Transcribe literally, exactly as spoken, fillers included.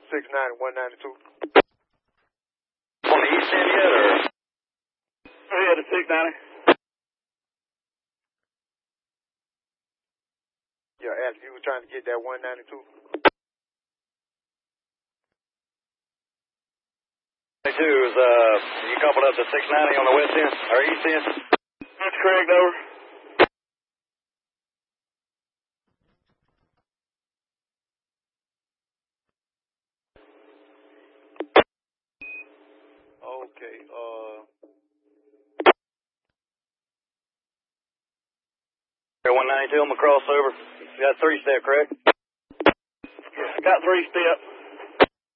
six ninety, one ninety-two. On the east end yet, or? Yeah, the six ninety. Yeah, Alex, you were trying to get that one ninety-two? two is, uh, you coupled up to six ninety on the west end, or east end? That's correct, over. Okay, uh... one ninety-two on the crossover. You got three step, correct? Yeah, got three step.